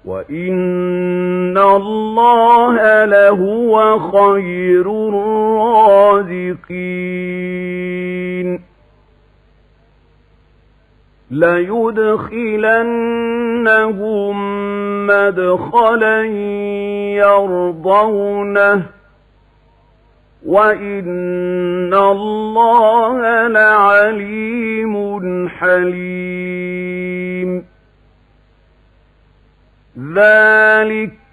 وَإِنَّ اللَّهَ لَهُوَ خَيْرُ الرَّازِقِينَ لَيُدْخِلَنَّهُم مَّدْخَلًا يَرْضَوْنَهُ وَإِنَّ اللَّهَ لَعَلِيمٌ حَلِيمٌ ذَلِكَ